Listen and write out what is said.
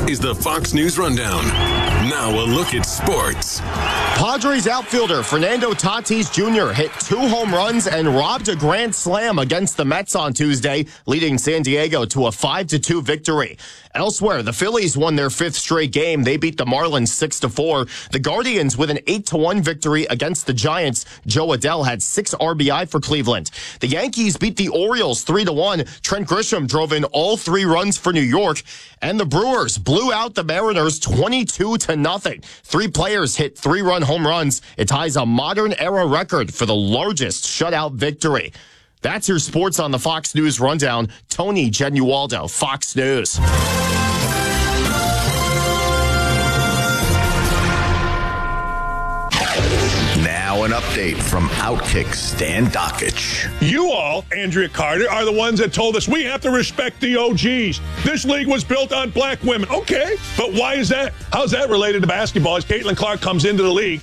is the Fox News Rundown. Now a look at sports. Padres outfielder Fernando Tatis Jr. hit 2 home runs and robbed a grand slam against the Mets on Tuesday, leading San Diego to a 5-2 victory. Elsewhere, the Phillies won their 5th straight game. They beat the Marlins 6-4. The Guardians with an 8-1 victory against the Giants. Joe Adell had 6 RBI for Cleveland. The Yankees beat the Orioles 3-1. Trent Grisham drove in all 3 runs for New York. And the Brewers blew out the Mariners 22-0. 3 players hit 3-run home runs. It ties a modern-era record for the largest shutout victory. That's your sports on the Fox News Rundown. Tony Genualdo, Fox News. Now an update from Outkick Stan Dockich. You all, Andrea Carter, are the ones that told us we have to respect the OGs. This league was built on black women. Okay, but why is that? How's that related to basketball as Caitlin Clark comes into the league